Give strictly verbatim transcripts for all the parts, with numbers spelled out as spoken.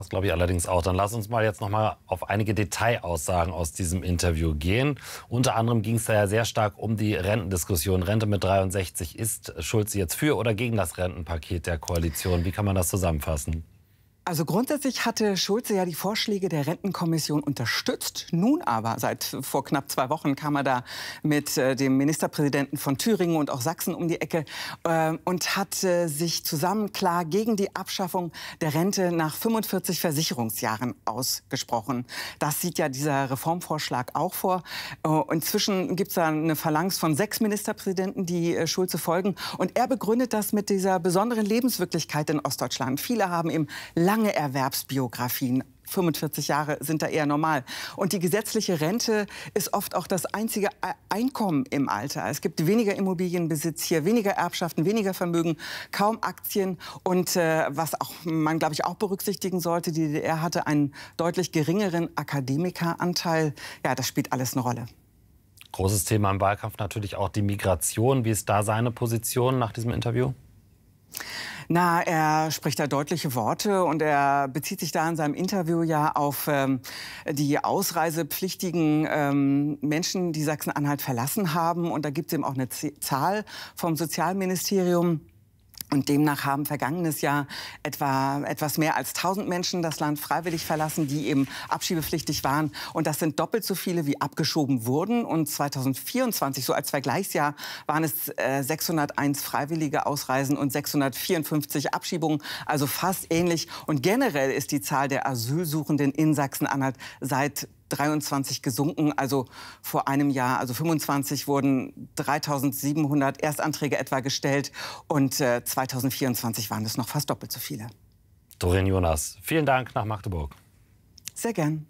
Das glaube ich allerdings auch. Dann lass uns mal jetzt noch mal auf einige Detailaussagen aus diesem Interview gehen. Unter anderem ging es da ja sehr stark um die Rentendiskussion. Rente mit dreiundsechzig. Ist Schulze jetzt für oder gegen das Rentenpaket der Koalition? Wie kann man das zusammenfassen? Also grundsätzlich hatte Schulze ja die Vorschläge der Rentenkommission unterstützt. Nun aber, seit vor knapp zwei Wochen kam er da mit äh, dem Ministerpräsidenten von Thüringen und auch Sachsen um die Ecke äh, und hat äh, sich zusammen klar gegen die Abschaffung der Rente nach fünfundvierzig Versicherungsjahren ausgesprochen. Das sieht ja dieser Reformvorschlag auch vor. Äh, inzwischen gibt es da eine Phalanx von sechs Ministerpräsidenten, die äh, Schulze folgen. Und er begründet das mit dieser besonderen Lebenswirklichkeit in Ostdeutschland. Viele haben eben lange Erwerbsbiografien. fünfundvierzig Jahre sind da eher normal. Und die gesetzliche Rente ist oft auch das einzige Einkommen im Alter. Es gibt weniger Immobilienbesitz hier, weniger Erbschaften, weniger Vermögen, kaum Aktien. Und äh, was auch, man, glaube ich, auch berücksichtigen sollte, die D D R hatte einen deutlich geringeren Akademikeranteil. Ja, das spielt alles eine Rolle. Großes Thema im Wahlkampf natürlich auch die Migration. Wie ist da seine Position nach diesem Interview? Na, er spricht da deutliche Worte und er bezieht sich da in seinem Interview ja auf ähm, die ausreisepflichtigen ähm, Menschen, die Sachsen-Anhalt verlassen haben. Und da gibt es eben auch eine Z Zahl vom Sozialministerium. Und demnach haben vergangenes Jahr etwa etwas mehr als tausend Menschen das Land freiwillig verlassen, die eben abschiebepflichtig waren. Und das sind doppelt so viele, wie abgeschoben wurden. Und zweitausendvierundzwanzig, so als Vergleichsjahr, waren es äh, sechshunderteins freiwillige Ausreisen und sechshundertvierundfünfzig Abschiebungen. Also fast ähnlich. Und generell ist die Zahl der Asylsuchenden in Sachsen-Anhalt seit dreiundzwanzig gesunken, also vor einem Jahr, also fünfundzwanzig wurden dreitausendsiebenhundert Erstanträge etwa gestellt und äh, zweitausendvierundzwanzig waren es noch fast doppelt so viele. Doreen Jonas, vielen Dank nach Magdeburg. Sehr gern.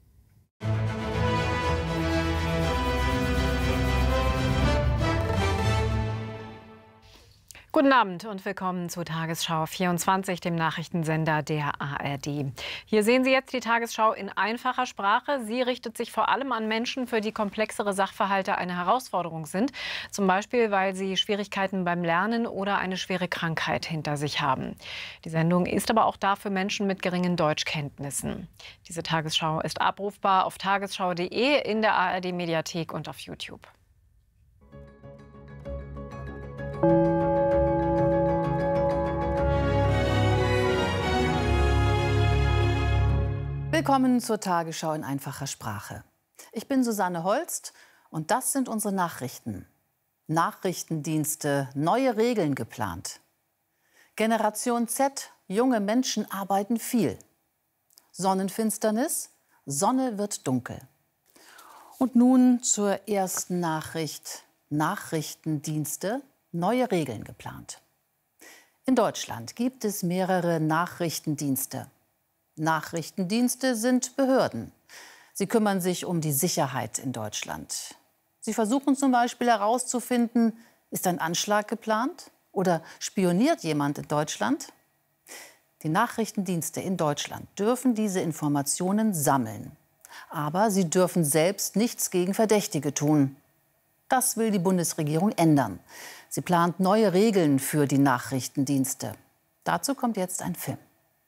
Guten Abend und willkommen zu Tagesschau vierundzwanzig, dem Nachrichtensender der A R D. Hier sehen Sie jetzt die Tagesschau in einfacher Sprache. Sie richtet sich vor allem an Menschen, für die komplexere Sachverhalte eine Herausforderung sind. Zum Beispiel, weil sie Schwierigkeiten beim Lernen oder eine schwere Krankheit hinter sich haben. Die Sendung ist aber auch da für Menschen mit geringen Deutschkenntnissen. Diese Tagesschau ist abrufbar auf tagesschau punkt de, in der A R D-Mediathek und auf YouTube. Willkommen zur Tagesschau in einfacher Sprache. Ich bin Susanne Holst und das sind unsere Nachrichten. Nachrichtendienste, neue Regeln geplant. Generation Z, junge Menschen arbeiten viel. Sonnenfinsternis, Sonne wird dunkel. Und nun zur ersten Nachricht. Nachrichtendienste, neue Regeln geplant. In Deutschland gibt es mehrere Nachrichtendienste. Nachrichtendienste sind Behörden. Sie kümmern sich um die Sicherheit in Deutschland. Sie versuchen zum Beispiel herauszufinden, ist ein Anschlag geplant oder spioniert jemand in Deutschland? Die Nachrichtendienste in Deutschland dürfen diese Informationen sammeln. Aber sie dürfen selbst nichts gegen Verdächtige tun. Das will die Bundesregierung ändern. Sie plant neue Regeln für die Nachrichtendienste. Dazu kommt jetzt ein Film.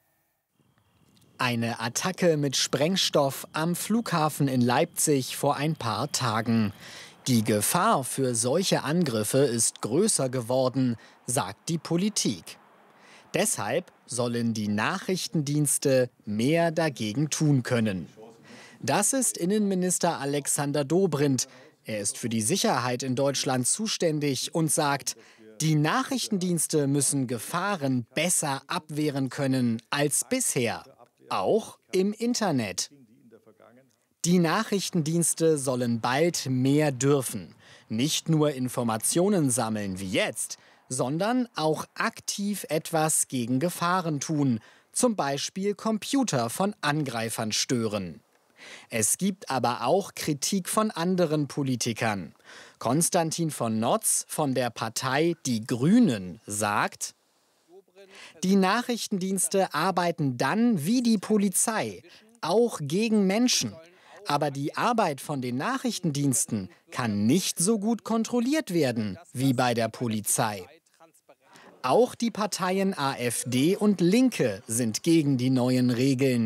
Eine Attacke mit Sprengstoff am Flughafen in Leipzig vor ein paar Tagen. Die Gefahr für solche Angriffe ist größer geworden, sagt die Politik. Deshalb sollen die Nachrichtendienste mehr dagegen tun können. Das ist Innenminister Alexander Dobrindt. Er ist für die Sicherheit in Deutschland zuständig und sagt, die Nachrichtendienste müssen Gefahren besser abwehren können als bisher. Auch im Internet. Die Nachrichtendienste sollen bald mehr dürfen. Nicht nur Informationen sammeln wie jetzt, sondern auch aktiv etwas gegen Gefahren tun. Zum Beispiel Computer von Angreifern stören. Es gibt aber auch Kritik von anderen Politikern. Konstantin von Notz von der Partei Die Grünen sagt: Die Nachrichtendienste arbeiten dann wie die Polizei, auch gegen Menschen. Aber die Arbeit von den Nachrichtendiensten kann nicht so gut kontrolliert werden wie bei der Polizei. Auch die Parteien AfD und Linke sind gegen die neuen Regeln.